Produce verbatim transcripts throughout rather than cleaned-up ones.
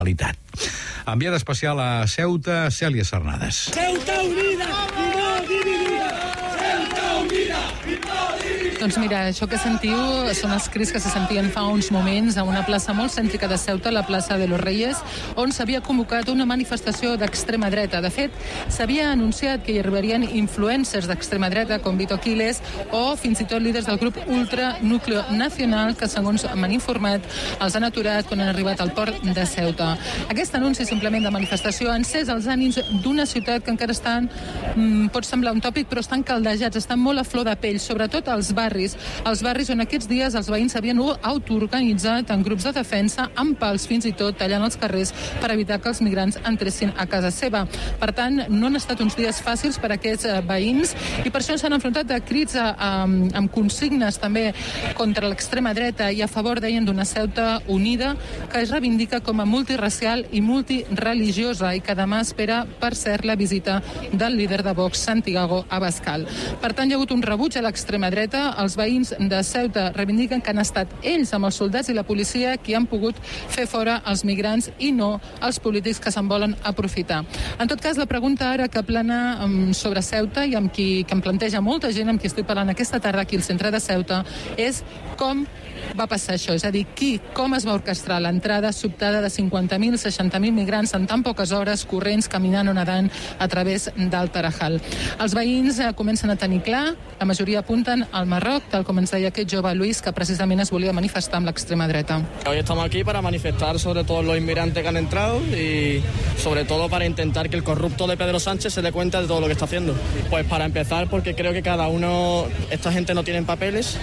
Enviada especial a Ceuta, Cèlia Sarnades. Ceuta unida i no dividida! Ceuta unida i no dividida! Doncs mira, això que sentiu són els crits que se sentien fa uns moments a una plaça molt cèntrica de Ceuta, la plaça de los Reyes, on s'havia convocat una manifestació d'extrema dreta. De fet, s'havia anunciat que hi arribarien influencers d'extrema dreta com Vito Quiles o fins i tot líders del grup Ultra Núcleo Nacional que, segons m'han informat, els han aturat quan han arribat al port de Ceuta. Aquest anunci simplement de manifestació ha encès els ànims d'una ciutat que encara estan, mmm, pot semblar un tòpic, però estan caldejats, estan molt a flor de pell, sobretot als barris, els barris on aquests dies els veïns s'havien autoorganitzat en grups de defensa, amb pals fins i tot tallant els carrers per evitar que els migrants entressin a casa seva. Per tant, no han estat uns dies fàcils per a aquests eh, veïns i per això s'han enfrontat a crits a, a, amb consignes també contra l'extrema dreta i a favor, deien, d'una Ceuta unida que es reivindica com a multiracial i multireligiosa i que demà espera, per cert, la visita del líder de Vox, Santiago Abascal. Per tant, hi ha hagut un rebuig a l'extrema dreta. Els veïns de Ceuta reivindiquen que han estat ells, amb els soldats i la policia, qui han pogut fer fora els migrants i no els polítics que se'n volen aprofitar. En tot cas, la pregunta ara que plana um, sobre Ceuta i amb qui que em planteja molta gent amb qui estic parlant aquesta tarda aquí al centre de Ceuta és com va passar això, és a dir, qui, com es va orquestrar l'entrada sobtada de cinquanta mil, seixanta mil migrants en tan poques hores, corrents, caminant o nedant a través del Tarajal. Els veïns eh, comencen a tenir clar, la majoria apunten al Marroc, tal com ens deia aquest jove Luis, que precisament es volia manifestar amb l'extrema dreta. Hoy estamos aquí para manifestar sobre todos los inmigrantes que han entrado y sobre todo para intentar que el corrupto de Pedro Sánchez se dé cuenta de todo lo que está haciendo. Pues para empezar, porque creo que cada uno, esta gente no tienen papeles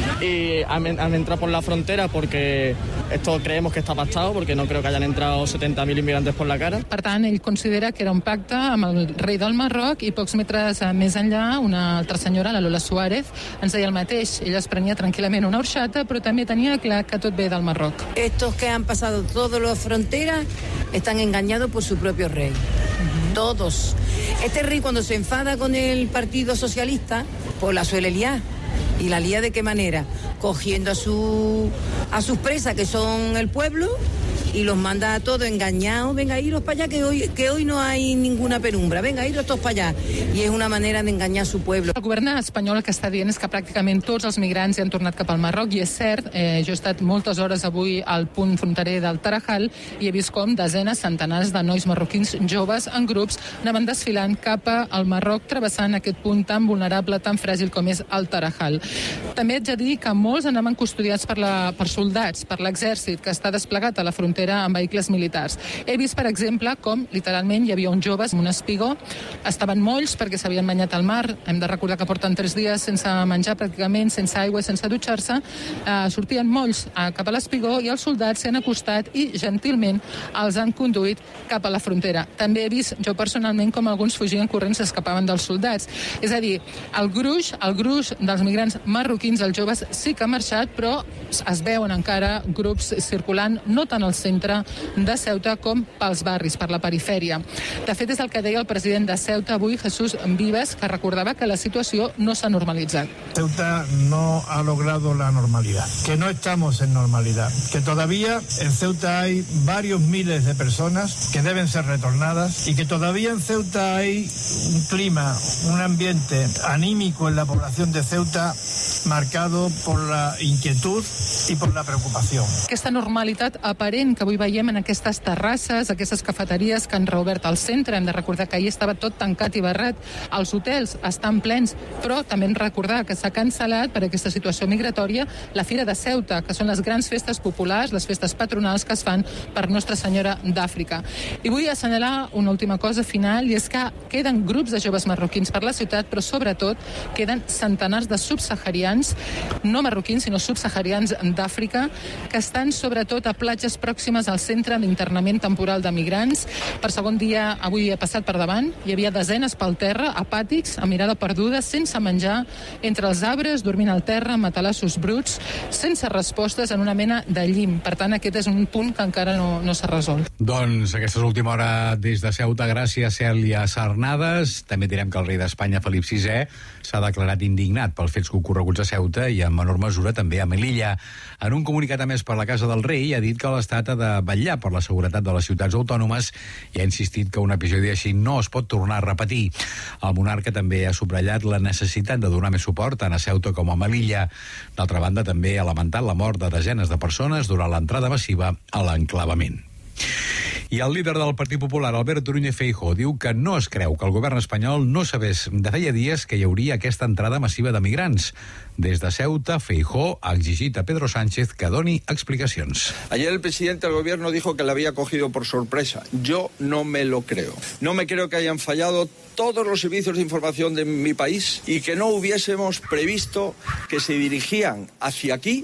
y han, han entrado por la frontera porque esto creemos que está pactado, porque no creo que hayan entrado setenta mil inmigrantes por la cara. Per tant, ell considera que era un pacte amb el rei del Marroc i pocs metres més enllà una altra senyora, la Lola Suárez, ens deia el mateix. Ella es prenia tranquil·lament una horchata, però també tenia clar que tot ve del Marroc. Estos que han pasado todas las fronteras están engañados por su propio rey. Uh-huh. Todos. Este rey, cuando se enfada con el Partido Socialista, pues la suele liar. ¿Y la lía de qué manera? Cogiendo a, su, a sus presas, que son el pueblo, y los manda a todos engañados. Venga, iros para allá, que hoy, que hoy no hay ninguna penumbra. Venga, iros todos para allá. I és una manera d'enganyar su pueblo. El govern espanyol el que està dient és que pràcticament tots els migrants hi han tornat cap al Marroc, i és cert, eh, jo he estat moltes hores avui al punt fronterer del Tarajal i he vist com desenes, centenars de nois marroquins joves en grups anaven desfilant cap al Marroc, travessant aquest punt tan vulnerable, tan fràgil com és el Tarajal. També haig de dir que molts anaven custodiats per, la, per soldats, per l'exèrcit, que està desplegat a la frontera amb vehicles militars. He vist, per exemple, com literalment hi havia uns joves amb un espigó, estaven molls perquè s'havien banyat al mar. Hem de recordar que porten tres dies sense menjar pràcticament, sense aigua, sense dutxar-se. Eh, sortien molls eh, cap a l'espigó i els soldats s'han acostat i gentilment els han conduït cap a la frontera. També he vist jo personalment com alguns fugien corrents, s'escapaven dels soldats. És a dir, el gruix, el gruix dels migrants marroquins, els joves, sí que ha marxat, però es veuen encara grups circulant, no tant al centre de Ceuta com pels barris, per la perifèria. De fet, és el que deia el president de Ceuta avui, Jesús Vives, que recordava que la situació no s'ha normalitzat. Ceuta no ha logrado la normalidad, que no estamos en normalidad, que todavía en Ceuta hay varios miles de personas que deben ser retornadas y que todavía en Ceuta hay un clima, un ambiente anímico en la población de Ceuta marcado por la inquietud i per la preocupació. Aquesta normalitat aparent que avui veiem en aquestes terrasses, aquestes cafeteries que han reobert al centre, hem de recordar que ahir estava tot tancat i barrat, els hotels estan plens, però també hem de recordar que s'ha cancel·lat per aquesta situació migratòria la Fira de Ceuta, que són les grans festes populars, les festes patronals que es fan per Nostra Senyora d'Àfrica. I vull assenyalar una última cosa final, i és que queden grups de joves marroquins per la ciutat, però sobretot queden centenars de subsaharians, no marroquins, sinó subsaharians d'Àfrica, que estan sobretot a platges pròximes al centre d'internament temporal de migrants. Per segon dia, avui he passat per davant, hi havia desenes pel terra, apàtics, amb mirada perduda, sense menjar, entre els arbres, dormint al terra, matalassos bruts, sense respostes, en una mena de llim. Per tant, aquest és un punt que encara no, no s'ha resolt. Doncs aquesta és l'última hora des de Ceuta. Gràcies, Cèlia Sarnades. També direm que el rei d'Espanya, Felip sisè, s'ha declarat indignat pels fets ocorreguts a Ceuta i en menor mesura també a Melilla. En un comunicat emès per la Casa del Rei ha dit que l'Estat ha de vetllar per la seguretat de les ciutats autònomes i ha insistit que un episodi així no es pot tornar a repetir. El monarca també ha subratllat la necessitat de donar més suport tant a Ceuta com a Melilla. D'altra banda, també ha lamentat la mort de desenes de persones durant l'entrada massiva a l'enclavament. I el líder del Partit Popular, Alberto Núñez Feijóo, diu que no es creu que el govern espanyol no sabés de feia dies que hi hauria aquesta entrada massiva de migrants. Des de Ceuta, Feijóo ha exigit a Pedro Sánchez que doni explicacions. Ayer el presidente del gobierno dijo que le había cogido por sorpresa. Yo no me lo creo. No me creo que hayan fallado todos los servicios de información de mi país y que no hubiésemos previsto que se dirigían hacia aquí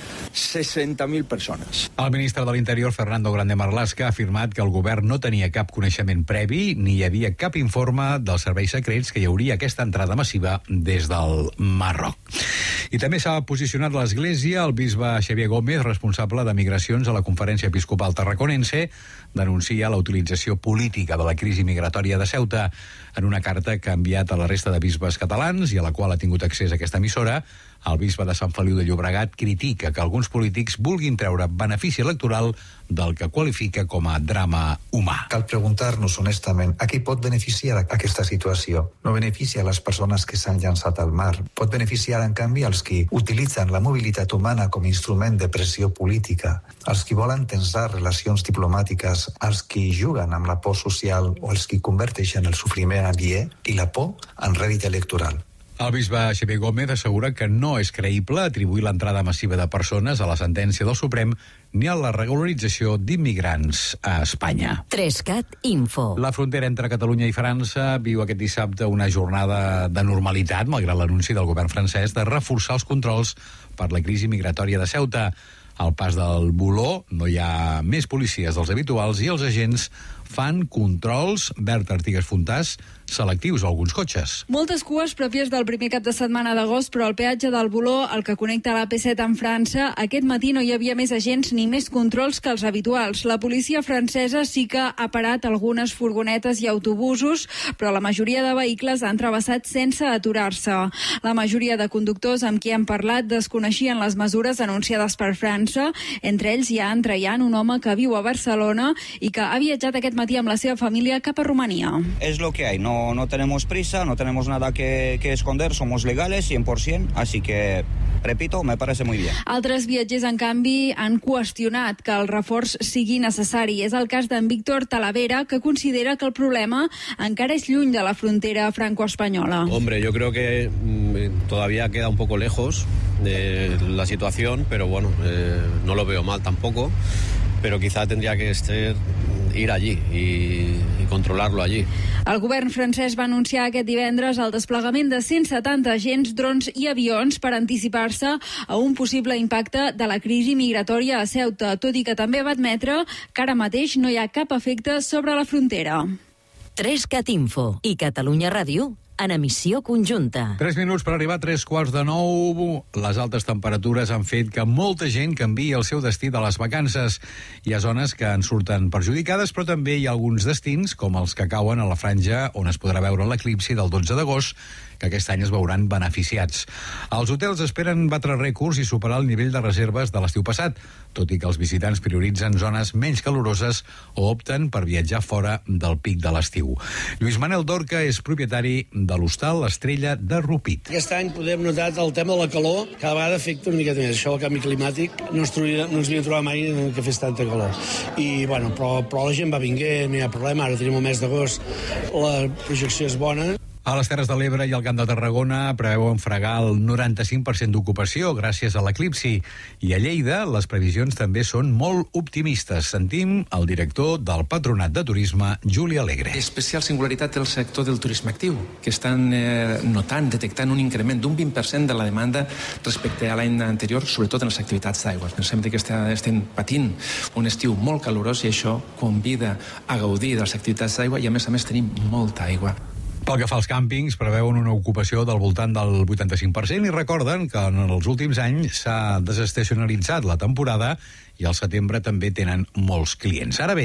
seixanta mil persones. El ministre de l'Interior, Fernando Grande Marlaska, ha afirmat que el govern no tenia cap coneixement previ ni hi havia cap informe dels serveis secrets que hi hauria aquesta entrada massiva des del Marroc. I també s'ha posicionat l'Església. El bisbe Xavier Gómez, responsable de migracions a la Conferència Episcopal Tarraconense, denuncia la utilització política de la crisi migratòria de Ceuta. En una carta que ha enviat a la resta de bisbes catalans i a la qual ha tingut accés a aquesta emissora, el bisbe de Sant Feliu de Llobregat critica que alguns polítics vulguin treure benefici electoral del que qualifica com a drama humà. Cal preguntar-nos honestament a qui pot beneficiar aquesta situació. No beneficia a les persones que s'han llançat al mar. Pot beneficiar, en canvi, als qui utilitzen la mobilitat humana com a instrument de pressió política, als qui volen tensar relacions diplomàtiques, als qui juguen amb la por social o als qui converteixen el sofriment aliè i la por en rèdit electoral. El bisbe Xavier Gómez assegura que no és creïble atribuir l'entrada massiva de persones a la sentència del Suprem ni a la regularització d'immigrants a Espanya. Trescat Info. La frontera entre Catalunya i França viu aquest dissabte una jornada de normalitat, malgrat l'anunci del govern francès de reforçar els controls per la crisi migratòria de Ceuta. Al pas del Voló no hi ha més policies dels habituals i els agents fan controls, Berta Artigas Fontàs, selectius a alguns cotxes. Moltes cues pròpies del primer cap de setmana d'agost, però al peatge del Voló, el que connecta la P set amb França, aquest matí no hi havia més agents ni més controls que els habituals. La policia francesa sí que ha parat algunes furgonetes i autobusos, però la majoria de vehicles han travessat sense aturar-se. La majoria de conductors amb qui han parlat desconeixien les mesures anunciades per França. Entre ells hi ha en Traian, un home que viu a Barcelona i que ha viatjat aquest matí amb la seva família cap a Romania. Es lo que hay, no, no tenemos prisa, no tenemos nada que, que esconder, somos legales cien por ciento, así que, repito, me parece muy bien. Altres viatgers, en canvi, han qüestionat que el reforç sigui necessari. És el cas d'en Víctor Talavera, que considera que el problema encara és lluny de la frontera franco-espanyola. Hombre, yo creo que mm, todavía queda un poco lejos de la situación, pero bueno, eh, no lo veo mal tampoco, pero quizá tendría que ser ir allí y, y controlarlo allí. El govern francès va anunciar aquest divendres el desplegament de cent setanta agents, drons i avions per anticipar-se a un possible impacte de la crisi migratòria a Ceuta, tot i que també va admetre que ara mateix no hi ha cap efecte sobre la frontera. Trescat Info i Catalunya Ràdio en emissió conjunta. Tres minuts per arribar a tres quarts de nou. Les altes temperatures han fet que molta gent canviï el seu destí de les vacances. Hi ha zones que en surten perjudicades, però també hi ha alguns destins, com els que cauen a la franja on es podrà veure l'eclipsi del dotze d'agost, que aquest any es veuran beneficiats. Els hotels esperen batre rècords i superar el nivell de reserves de l'estiu passat, tot i que els visitants prioritzen zones menys caloroses o opten per viatjar fora del pic de l'estiu. Lluís Manel Dorca és propietari de l'hostal L'Estrella de Rupit. Aquest any podem notar el tema de la calor, cada vegada afecta una miqueta més. Això del canvi climàtic no ens, trobia, no ens havia trobat mai que fes tanta calor. I, bueno, però, però la gent va vinguent, no hi ha problema. Ara tenim el mes d'agost, la projecció és bona. A les Terres de l'Ebre i al Camp de Tarragona preveuen fregar el noranta-cinc per cent d'ocupació gràcies a l'eclipsi. I a Lleida les previsions també són molt optimistes. Sentim el director del Patronat de Turisme, Juli Alegre. Especial singularitat del sector del turisme actiu, que estan eh, notant, detectant un increment d'un vint per cent de la demanda respecte a l'any anterior, sobretot en les activitats d'aigua. Pensem que estem patint un estiu molt calorós i això convida a gaudir de les activitats d'aigua i a més a més tenim molta aigua. Pel que fa als càmpings, preveuen una ocupació del voltant del vuitanta-cinc per cent i recorden que en els últims anys s'ha desestacionalitzat la temporada i al setembre també tenen molts clients. Ara bé,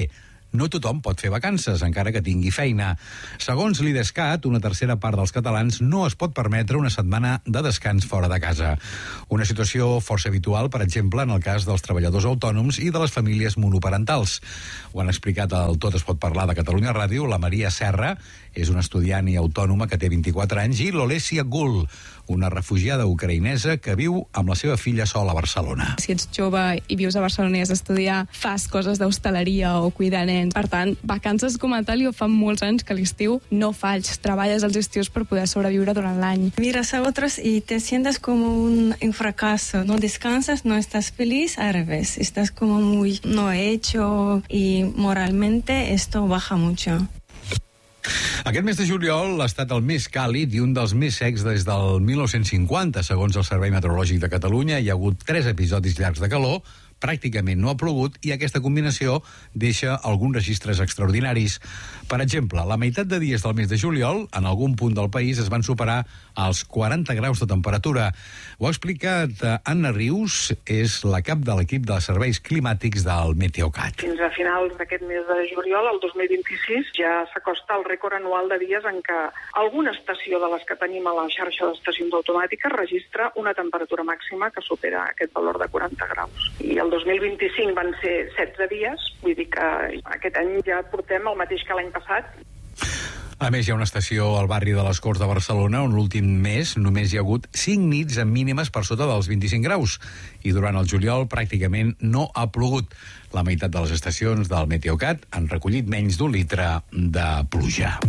no tothom pot fer vacances, encara que tingui feina. Segons l'IDESCAT, una tercera part dels catalans no es pot permetre una setmana de descans fora de casa. Una situació força habitual, per exemple, en el cas dels treballadors autònoms i de les famílies monoparentals. Ho han explicat al Tot es pot parlar de Catalunya Ràdio la Maria Serra, és una estudiant i autònoma que té vint-i-quatre anys, i l'Olesya Gul, una refugiada ucraïnesa que viu amb la seva filla sola a Barcelona. Si ets jove i vius a Barcelona i has d'estudiar, fas coses d'hostaleria o cuidar nens. Per tant, vacances com a tal, jo fa molts anys que a l'estiu no faig. Treballes als estius per poder sobreviure durant l'any. Miras a otros y te sientes como un, un fracaso. No descansas, no estás feliz, al revés. Estás como muy no hecho y moralmente esto baja mucho. Aquest mes de juliol ha estat el més càlid i un dels més secs des del mil nou-cents cinquanta, segons el Servei Meteorològic de Catalunya. Hi ha hagut tres episodis llargs de calor, pràcticament no ha plogut i aquesta combinació deixa alguns registres extraordinaris. Per exemple, la meitat de dies del mes de juliol, en algun punt del país, es van superar els quaranta graus de temperatura. Ho ha explicat Anna Rius, és la cap de l'equip de serveis climàtics del Meteocat. Fins a finals d'aquest mes de juliol, el dos mil vint-i-sis, ja s'acosta el rècord anual de dies en què alguna estació de les que tenim a la xarxa d'estacions automàtiques registra una temperatura màxima que supera aquest valor de quaranta graus. I el dos mil vint-i-cinc van ser setze dies, vull dir que aquest any ja portem el mateix que l'any passat. A més, hi ha una estació al barri de les Corts de Barcelona on l'últim mes només hi ha hagut cinc nits amb mínimes per sota dels vint-i-cinc graus i durant el juliol pràcticament no ha plogut. La meitat de les estacions del Meteocat han recollit menys d'un litre de pluja.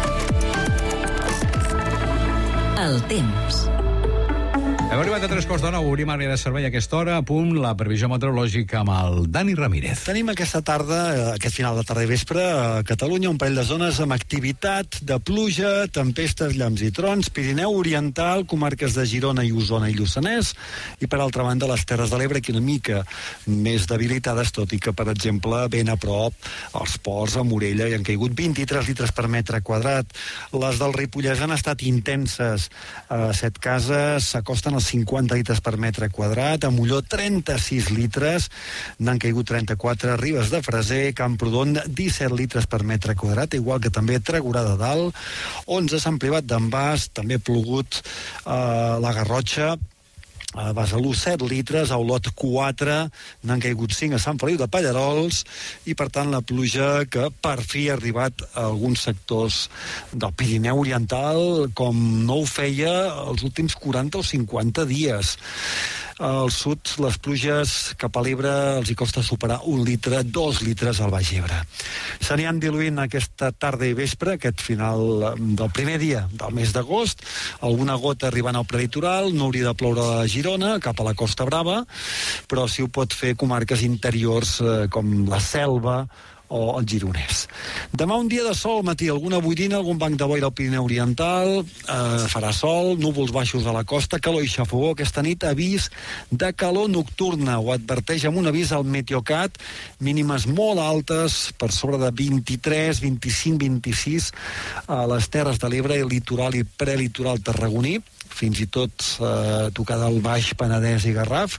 El temps. Hem arribat a tres quarts de nou, obrim àrea de servei a aquesta hora, a punt la previsió meteorològica amb el Dani Ramírez. Tenim aquesta tarda, aquest final de tarda i vespre, a Catalunya un parell de zones amb activitat de pluja, tempestes, llamps i trons, Pirineu Oriental, comarques de Girona i Osona i Lluçanès, i per altra banda les Terres de l'Ebre, que una mica més debilitades, tot i que, per exemple, ben a prop, als ports, a Morella, hi han caigut vint-i-tres litres per metre quadrat. Les del Ripollès han estat intenses. A Setcases s'acosten als cinquanta litres per metre quadrat, a Molló trenta-sis litres, n'han caigut trenta-quatre, Ribes de Freser, Camprodon disset litres per metre quadrat, igual que també Tregurà de Dalt, onze Sant Privat d'en Bas, també ha plogut a la Garrotxa, a Besalú set litres, a Olot quatre, n'han caigut cinc a Sant Feliu de Pallerols, i per tant la pluja que per fi ha arribat a alguns sectors del Pirineu Oriental com no ho feia els últims quaranta o cinquanta dies. Al sud, les pluges cap a l'Ebre els hi costa superar un litre, dos litres al Baix Ebre. S'aniran diluint aquesta tarda i vespre, aquest final del primer dia del mes d'agost, alguna gota arribant al prelitoral, no hauria de ploure a Girona, cap a la Costa Brava, però sí ho pot fer comarques interiors eh, com la Selva o el Gironès. Demà un dia de sol al matí, alguna boirina, algun banc de boira al Pirineu Oriental, eh, farà sol, núvols baixos a la costa, calor i xafogó. Aquesta nit avís de calor nocturna, ho adverteix amb un avís al Meteocat, mínimes molt altes, per sobre de vint-i-tres, vint-i-cinc, vint-i-sis a les Terres de l'Ebre, litoral i prelitoral tarragoní, fins i tot eh, tocada al Baix Penedès i Garraf,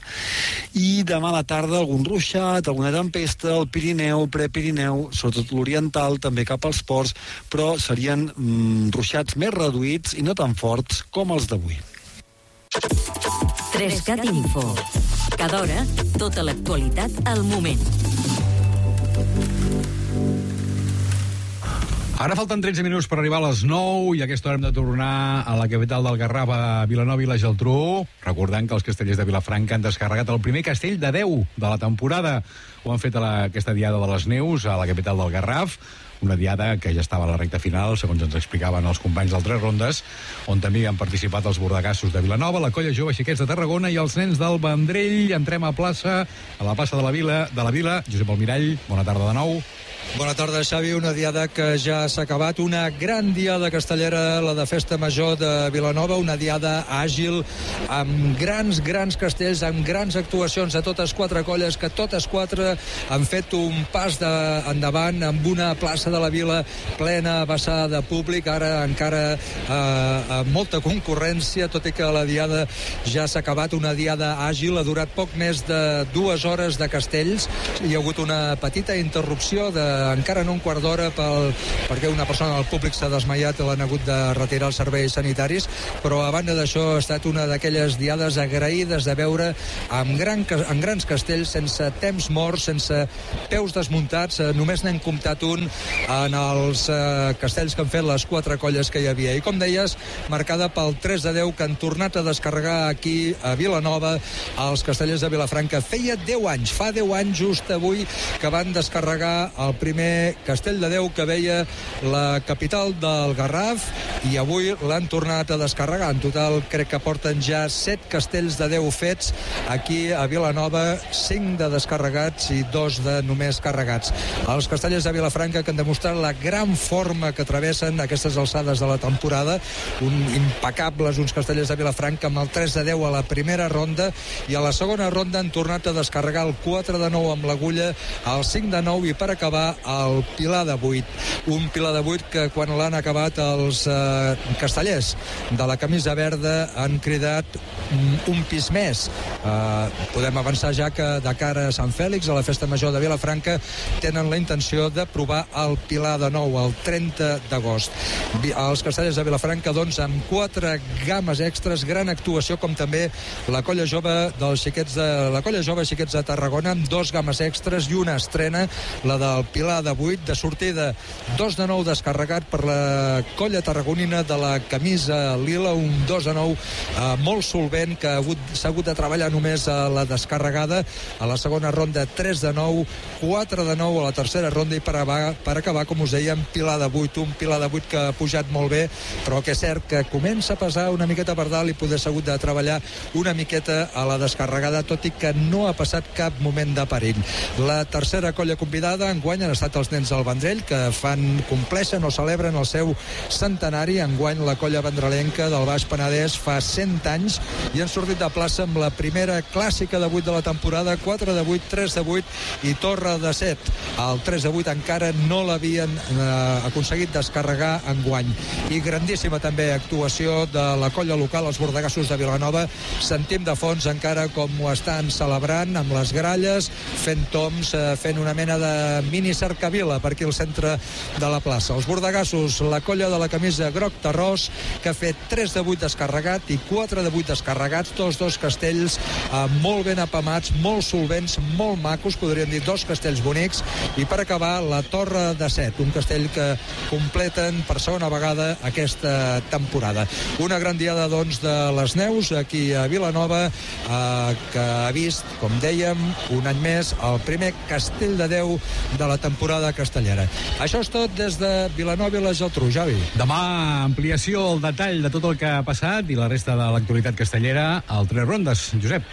i demà a la tarda algun ruixat, alguna tempesta al Pirineu, Prepirineu, sobretot l'Oriental, també cap als ports, però serien mm, ruixats més reduïts i no tan forts com els d'avui. Trescat Info. Cada hora, tota l'actualitat al moment. Ara falten tretze minuts per arribar a les nou i a aquesta hora hem de tornar a la capital del Garraf, a Vilanova i la Geltrú, recordant que els castellers de Vilafranca han descarregat el primer castell de deu de la temporada. Ho han fet a la, aquesta diada de les neus a la capital del Garraf, una diada que ja estava a la recta final, segons ens explicaven els companys del Tres Rondes, on també han participat els bordegassos de Vilanova, la Colla Jove Xiquets de Tarragona i els nens del Vendrell. Entrem a plaça, a la plaça de la Vila, de la Vila. Josep Almirall, bona tarda de nou. Bona tarda, Xavi. Una diada que ja s'ha acabat, una gran diada castellera, la de Festa Major de Vilanova, una diada àgil, amb grans, grans castells, amb grans actuacions de totes quatre colles, que totes quatre han fet un pas de, endavant, amb una plaça de la Vila plena, vessada de públic, ara encara eh, amb molta concurrència, tot i que la diada ja s'ha acabat, una diada àgil, ha durat poc més de dues hores de castells, hi ha hagut una petita interrupció de encara no un quart d'hora pel, perquè una persona del públic s'ha desmaiat i l'han hagut de retirar els serveis sanitaris, però a banda d'això ha estat una d'aquelles diades agraïdes de veure amb, gran, amb grans castells, sense temps morts, sense peus desmuntats. Només n'hem comptat un en els eh, castells que han fet les quatre colles que hi havia. I com deies, marcada pel tres de deu que han tornat a descarregar aquí a Vilanova els castellers de Vilafranca. Feia deu anys, fa deu anys just avui, que van descarregar el primer castell de Déu que veia la capital del Garraf, i avui l'han tornat a descarregar. En total crec que porten ja set castells de Déu fets aquí a Vilanova, cinc de descarregats i dos de només carregats. Els castellers de Vilafranca que han demostrat la gran forma que travessen aquestes alçades de la temporada, un impecables uns castellers de Vilafranca amb el tres de deu a la primera ronda, i a la segona ronda han tornat a descarregar el quatre de nou amb l'agulla, el cinc de nou i per acabar el pilar de vuit. Un pilar de vuit que quan l'han acabat els eh, castellers de la camisa verda han cridat un pis més. Eh, podem avançar ja que de cara a Sant Fèlix, a la Festa Major de Vilafranca, tenen la intenció de provar el pilar de nou el trenta d'agost. Els castellers de Vilafranca, doncs, amb quatre games extres, gran actuació, com també la colla jove dels xiquets de la colla jove xiquets de Tarragona, amb dos games extres i una estrena, la del pilar de vuit, de sortida dos de nou descarregat per la colla tarragonina de la camisa lila, un dos de nou eh, molt solvent, que s'ha hagut de treballar només a la descarregada. A la segona ronda tres de nou, quatre de nou a la tercera ronda, i per acabar, per acabar com us dèiem, pilar de vuit, un pilar de vuit que ha pujat molt bé, però que és cert que comença a pesar una miqueta per dalt i poder s'ha hagut de treballar una miqueta a la descarregada, tot i que no ha passat cap moment de perill. La tercera colla convidada enguany han estat els nens del Vendrell, que fan, compleixen o celebren el seu centenari. Enguany la colla vendrelenca del Baix Penedès fa cent anys i han sortit de plaça amb la primera clàssica de vuit de la temporada, quatre de vuit, tres de vuit i torre de set. El tres de vuit encara no l'havien eh, aconseguit descarregar enguany. I grandíssima també actuació de la colla local, els bordegassos de Vilanova. Sentim de fons encara com ho estan celebrant amb les gralles, fent toms, eh, fent una mena de mini cercavila per aquí al centre de la plaça. Els bordegassos, la colla de la camisa groc terrós, que ha fet tres de vuit descarregat i quatre de vuit descarregats, tots dos castells eh, molt ben apamats, molt solvents, molt macos, podríem dir dos castells bonics, i per acabar la torre de set, un castell que completen per segona vegada aquesta temporada. Una gran diada, doncs, de les neus aquí a Vilanova, eh, que ha vist, com dèiem, un any més el primer castell de Déu de la temporada castellera. Això és tot des de Vilanova i la Geltrú, Javi. Demà, ampliació, el detall de tot el que ha passat i la resta de l'actualitat castellera al Tres Rondes. Josep.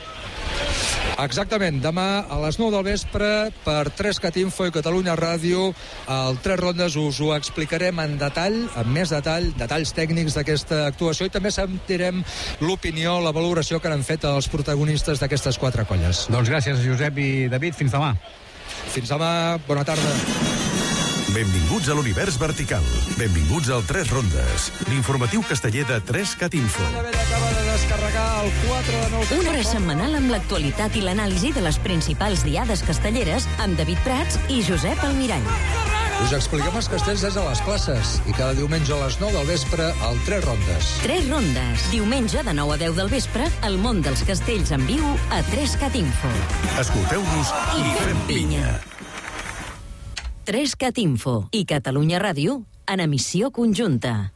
Exactament, demà a les nou del vespre per tres cat info i Catalunya Ràdio, al Tres Rondes us ho explicarem en detall, amb més detall, detalls tècnics d'aquesta actuació, i també sentirem l'opinió, la valoració que han fet els protagonistes d'aquestes quatre colles. Doncs gràcies, Josep i David, fins demà. Fins demà, bona tarda. Benvinguts a l'univers vertical. Benvinguts al Tres Rondes, l'informatiu casteller de tres cat info. Acaba de descarregar el quatre de nou. Una hora setmanal amb l'actualitat i l'anàlisi de les principals diades castelleres amb David Prats i Josep Almirall. Us expliquem els castells des de les places i cada diumenge a les nou del vespre al Tres Rondes. Tres Rondes. Diumenge de nou a deu del vespre, el món dels castells en viu a tres cat info. Escolteu-nos i, i fem pinya. tres cat info i Catalunya Ràdio en emissió conjunta.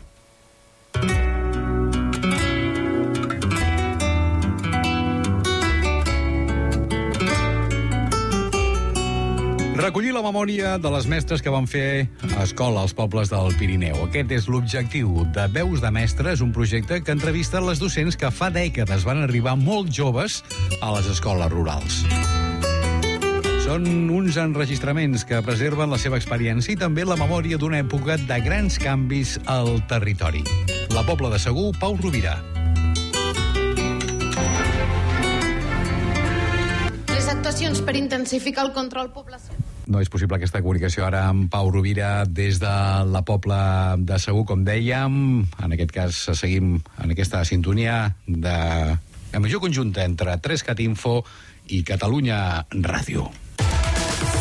Recollir la memòria de les mestres que van fer escola als pobles del Pirineu. Aquest és l'objectiu de Veus de Mestres, un projecte que entrevista les docents que fa dècades van arribar molt joves a les escoles rurals. Són uns enregistraments que preserven la seva experiència i també la memòria d'una època de grans canvis al territori. La Pobla de Segur, Pau Rovira. Les actuacions per intensificar el control poblacional. No és possible aquesta comunicació ara amb Pau Rovira des de la Pobla de Segur, com dèiem. En aquest cas seguim en aquesta sintonia de emissió conjunta entre tres cat info i Catalunya Ràdio.